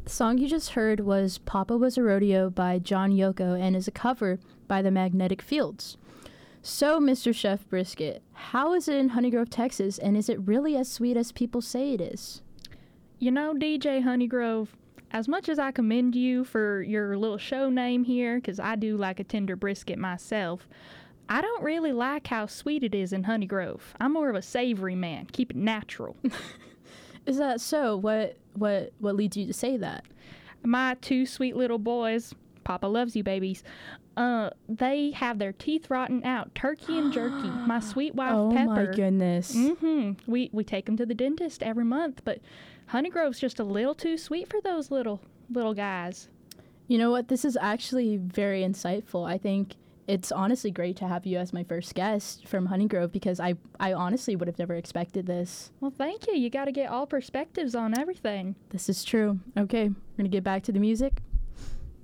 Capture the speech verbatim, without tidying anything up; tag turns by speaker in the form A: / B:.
A: The song you just heard was Papa Was a Rodeo by John Yoko and is a cover by the Magnetic Fields. So, Mister Chef Brisket, how is it in Honeygrove, Texas, and is it really as sweet as people say it is?
B: You know, D J Honeygrove, as much as I commend you for your little show name here, because I do like a tender brisket myself, I don't really like how sweet it is in Honeygrove. I'm more of a savory man. Keep it natural.
A: Is that so? What what what leads you to say that?
B: My two sweet little boys, Papa loves you babies, uh, they have their teeth rotten out. Turkey and jerky. My sweet wife
A: oh
B: Pepper.
A: Oh my goodness.
B: Mm-hmm. We, we take them to the dentist every month, but Honeygrove's just a little too sweet for those little little guys.
A: You know what? This is actually very insightful. I think it's honestly great to have you as my first guest from Honeygrove because I, I honestly would have never expected this.
B: Well, thank you. You got to get all perspectives on everything.
A: This is true. Okay, we're going to get back to the music.